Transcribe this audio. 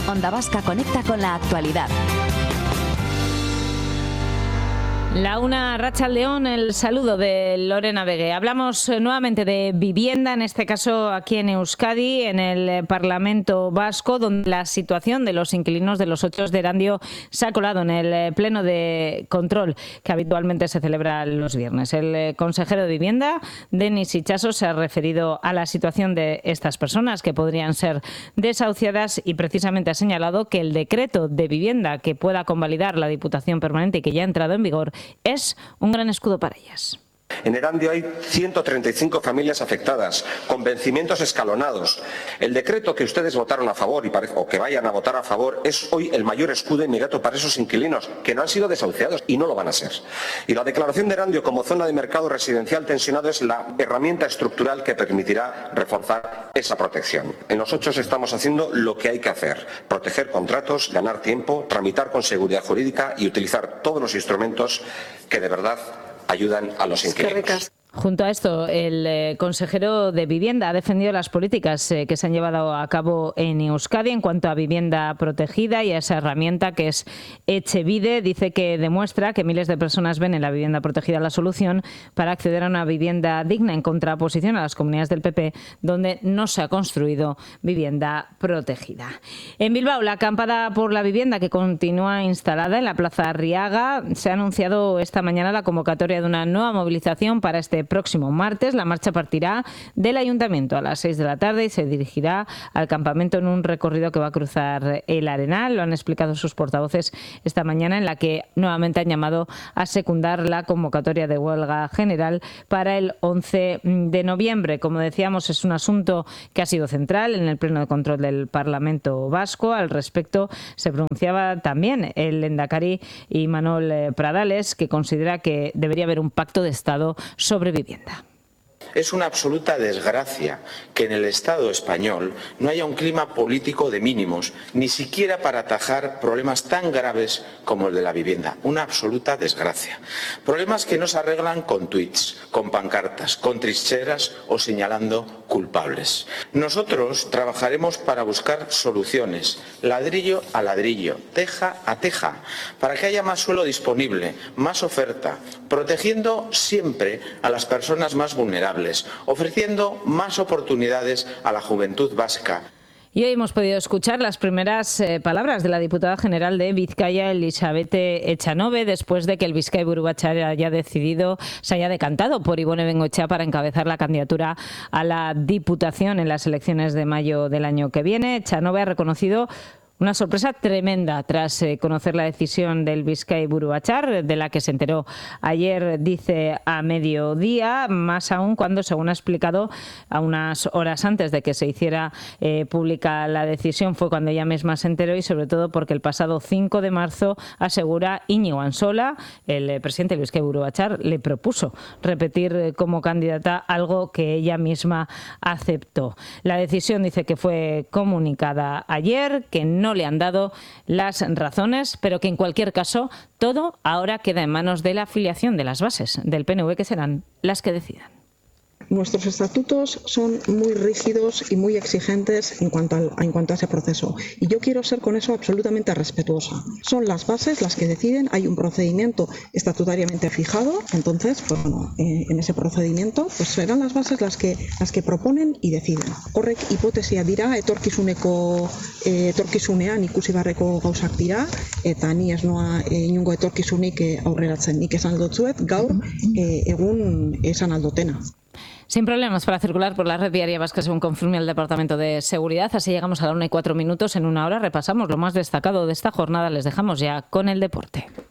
Onda Vasca conecta con la actualidad. La una, Arratsaldeon, el saludo de Lorena Vegue. Hablamos nuevamente de vivienda, en este caso aquí en Euskadi, en el Parlamento Vasco, donde la situación de los inquilinos de los 8 de Erandio se ha colado en el pleno de control que habitualmente se celebra los viernes. El consejero de Vivienda, Denis Itxaso, se ha referido a la situación de estas personas que podrían ser desahuciadas y precisamente ha señalado que el decreto de vivienda que pueda convalidar la Diputación Permanente y que ya ha entrado en vigor es un gran escudo para ellas. En Erandio hay 135 familias afectadas, con vencimientos escalonados. El decreto que ustedes votaron a favor o que vayan a votar a favor es hoy el mayor escudo inmediato para esos inquilinos que no han sido desahuciados y no lo van a ser. Y la declaración de Erandio como zona de mercado residencial tensionado es la herramienta estructural que permitirá reforzar esa protección. En los 8 estamos haciendo lo que hay que hacer: proteger contratos, ganar tiempo, tramitar con seguridad jurídica y utilizar todos los instrumentos que de verdad ayudan a los inquilinos. Junto a esto, el consejero de Vivienda ha defendido las políticas que se han llevado a cabo en Euskadi en cuanto a vivienda protegida y a esa herramienta que es Etxebide. Dice que demuestra que miles de personas ven en la vivienda protegida la solución para acceder a una vivienda digna, en contraposición a las comunidades del PP, donde no se ha construido vivienda protegida. En Bilbao, la acampada por la vivienda que continúa instalada en la Plaza Arriaga. Se ha anunciado esta mañana la convocatoria de una nueva movilización para este próximo martes. La marcha partirá del Ayuntamiento a las 6 de la tarde y se dirigirá al campamento en un recorrido que va a cruzar el Arenal. Lo han explicado sus portavoces esta mañana, en la que nuevamente han llamado a secundar la convocatoria de huelga general para el 11 de noviembre. Como decíamos, es un asunto que ha sido central en el pleno de control del Parlamento Vasco. Al respecto se pronunciaba también el lehendakari Imanol Pradales, que considera que debería haber un pacto de Estado sobre vivienda. Es una absoluta desgracia que en el Estado español no haya un clima político de mínimos, ni siquiera para atajar problemas tan graves como el de la vivienda. Una absoluta desgracia. Problemas que no se arreglan con tuits, con pancartas, con trincheras o señalando culpables. Nosotros trabajaremos para buscar soluciones, ladrillo a ladrillo, teja a teja, para que haya más suelo disponible, más oferta, protegiendo siempre a las personas más vulnerables, ofreciendo más oportunidades a la juventud vasca. Y hoy hemos podido escuchar las primeras palabras de la diputada general de Vizcaya, Elizabete Echanove, después de que el Bizkai Buru Batzar se haya decantado por Ibone Bengoechea para encabezar la candidatura a la Diputación en las elecciones de mayo del año que viene. Echanove ha reconocido una sorpresa tremenda tras conocer la decisión del Bizkai Buru Batzar, de la que se enteró ayer, dice, a mediodía, más aún cuando, según ha explicado, a unas horas antes de que se hiciera pública la decisión, fue cuando ella misma se enteró, y sobre todo porque el pasado 5 de marzo, asegura, Íñigo Ansola, el presidente del Bizkai Buru Batzar, le propuso repetir como candidata, algo que ella misma aceptó. La decisión, dice, que fue comunicada ayer, que no le han dado las razones, pero que en cualquier caso todo ahora queda en manos de la afiliación de las bases del PNV, que serán las que decidan. Nuestros estatutos son muy rígidos y muy exigentes en cuanto a ese proceso. Y yo quiero ser con eso absolutamente respetuosa. Son las bases las que deciden, hay un procedimiento estatutariamente fijado, entonces, pues bueno, en ese procedimiento pues serán las bases las que proponen y deciden. Horrek hipotesia dira, etorkizunean ikusi barreko gauzak dira, eta ni ez noa inungo etorkizunik aurreratzen. Nik esan dotzuet, gaur egun esan aldotena. Sin problemas para circular por la red viaria vasca, según confirma el Departamento de Seguridad. Así llegamos a la 1:04. En una hora repasamos lo más destacado de esta jornada. Les dejamos ya con el deporte.